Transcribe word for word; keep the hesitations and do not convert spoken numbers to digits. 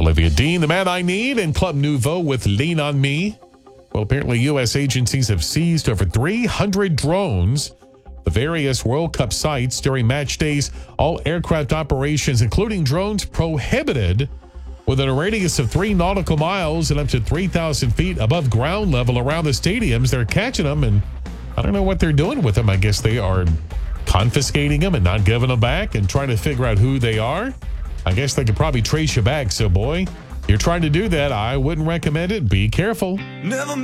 Olivia Dean, The Man I Need, and Club Nouveau with Lean on Me. Well, apparently U S agencies have seized over three hundred drones the various World Cup sites during match days. All aircraft operations, including drones, prohibited within a radius of three nautical miles and up to three thousand feet above ground level around the stadiums. They're catching them, and I don't know what they're doing with them. I guess they are confiscating them and not giving them back and trying to figure out who they are. I guess they could probably trace you back. So, boy, you're trying to do that. I wouldn't recommend it. Be careful. Never